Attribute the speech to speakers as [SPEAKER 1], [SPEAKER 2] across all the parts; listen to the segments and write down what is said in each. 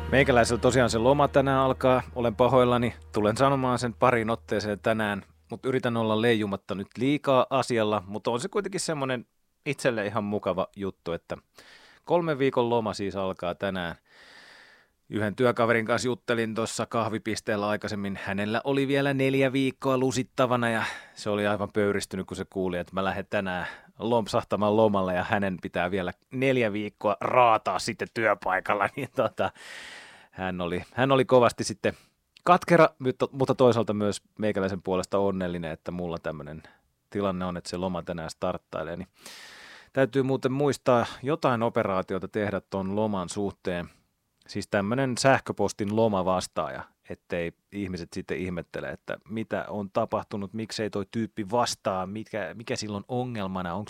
[SPEAKER 1] Meikäläisellä tosiaan se loma tänään alkaa, olen pahoillani, tulen sanomaan sen parin otteeseen tänään, mutta yritän olla leijumatta nyt liikaa asialla, mutta on se kuitenkin semmoinen itselle ihan mukava juttu, että 3 viikon loma siis alkaa tänään. Yhden työkaverin kanssa juttelin tuossa kahvipisteellä aikaisemmin, hänellä oli vielä 4 viikkoa lusittavana ja se oli aivan pöyristynyt, kun se kuuli, että mä lähden tänään lompsahtamaan lomalle ja hänen pitää vielä 4 viikkoa raataa sitten työpaikalla, niin hän oli kovasti sitten katkera, mutta toisaalta myös meikäläisen puolesta onnellinen, että mulla tämmöinen tilanne on, että se loma tänään starttailee. Niin täytyy muuten muistaa jotain operaatiota tehdä tuon loman suhteen. Siis tämmöinen sähköpostin lomavastaaja, ettei ihmiset sitten ihmettele, että mitä on tapahtunut, miksei toi tyyppi vastaa, mikä silloin ongelmana, onko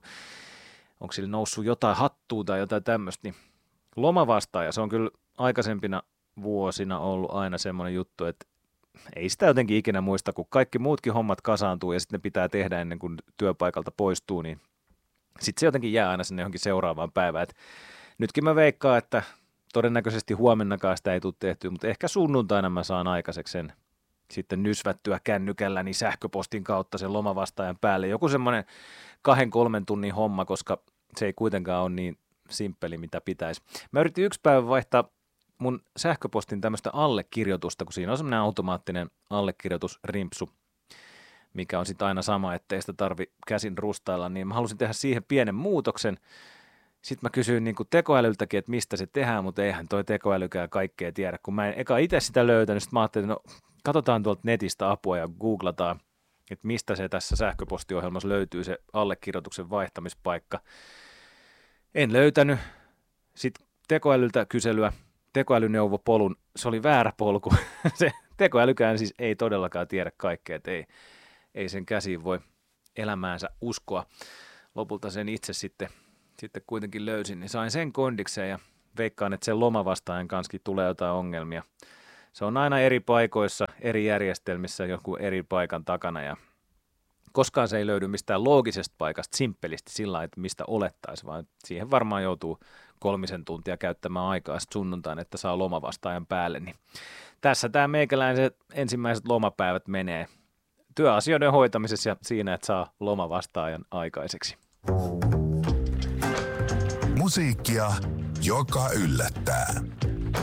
[SPEAKER 1] sillä noussut jotain hattua tai jotain tämmöistä, niin lomavastaaja, se on kyllä aikaisempina vuosina ollut aina semmoinen juttu, että ei sitä jotenkin ikinä muista, kun kaikki muutkin hommat kasaantuu ja sitten ne pitää tehdä ennen kuin työpaikalta poistuu, niin sitten se jotenkin jää aina sinne johonkin seuraavaan päivään. Et nytkin mä veikkaan, että todennäköisesti huomennakaan sitä ei tule tehtyä, mutta ehkä sunnuntaina mä saan aikaiseksi sen sitten nysvättyä kännykälläni sähköpostin kautta sen lomavastaajan päälle. Joku semmoinen 2-3 tunnin homma, koska se ei kuitenkaan ole niin simppeli, mitä pitäisi. Mä yritin yksi päivä vaihtaa mun sähköpostin tämmöistä allekirjoitusta, kun siinä on semmoinen automaattinen allekirjoitusrimpsu, mikä on sitten aina sama, ettei sitä tarvi käsin rustailla, niin mä halusin tehdä siihen pienen muutoksen. Sitten mä kysyin niin kuin tekoälyltäkin, että mistä se tehdään, mutta eihän toi tekoälykään kaikkea tiedä, kun mä en eka itse sitä löytänyt. Sitten mä ajattelin, no katsotaan tuolta netistä apua ja googlataan, että mistä se tässä sähköpostiohjelmassa löytyy se allekirjoituksen vaihtamispaikka. En löytänyt. Sitten tekoälyltä kyselyä, tekoälyneuvo polun, se oli väärä polku. Se tekoälykään siis ei todellakaan tiedä kaikkea, että ei sen käsiin voi elämäänsä uskoa. Lopulta sen itse sitten kuitenkin löysin, niin sain sen kondikseen ja veikkaan, että sen lomavastaajan kanssa tulee jotain ongelmia. Se on aina eri paikoissa, eri järjestelmissä, joku eri paikan takana ja koskaan se ei löydy mistään loogisesta paikasta simppelisti sillä lailla, että mistä olettaisi, vaan siihen varmaan joutuu 3 tuntia käyttämään aikaa sunnuntaina, että saa lomavastaajan päälle. Niin tässä tämä meikäläiset ensimmäiset lomapäivät menee työasioiden hoitamisessa ja siinä, että saa lomavastaajan aikaiseksi.
[SPEAKER 2] Musiikkia, joka yllättää.